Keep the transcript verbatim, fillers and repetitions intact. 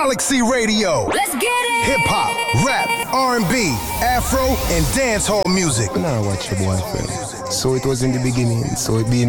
Galaxy Radio. Let's get it. Hip hop, rap, R and B, Afro, and dancehall music. Now watch your boyfriend. So it was in the beginning, so it be in